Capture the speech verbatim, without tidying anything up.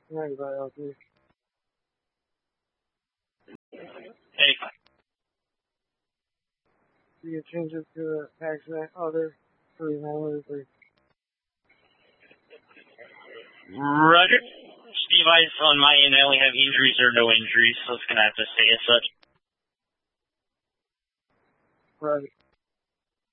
Right, bye, L T. Hey. You can change it to the accident other three nine three. Roger. Steve, I on my end, I only have injuries or no injuries, so it's going to have to stay as such. Right.